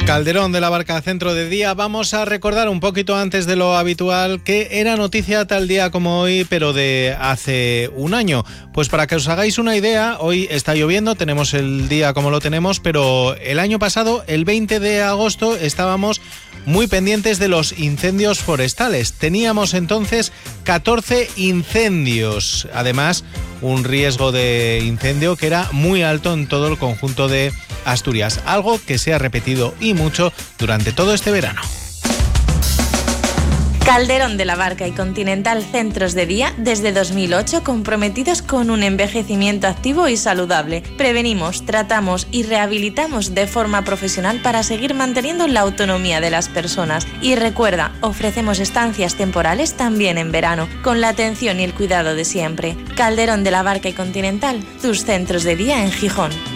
Calderón de la Barca, centro de día. Vamos a recordar un poquito antes de lo habitual que era noticia tal día como hoy, pero de hace un año. Pues para que os hagáis una idea, hoy está lloviendo, tenemos el día como lo tenemos, pero el año pasado, el 20 de agosto, estábamos muy pendientes de los incendios forestales. Teníamos entonces 14 incendios. Además, un riesgo de incendio que era muy alto en todo el conjunto de Asturias, algo que se ha repetido y mucho durante todo este verano. Calderón de la Barca y Continental Centros de Día desde 2008 comprometidos con un envejecimiento activo y saludable. Prevenimos, tratamos y rehabilitamos de forma profesional para seguir manteniendo la autonomía de las personas. Y recuerda, ofrecemos estancias temporales también en verano, con la atención y el cuidado de siempre. Calderón de la Barca y Continental, tus centros de día en Gijón.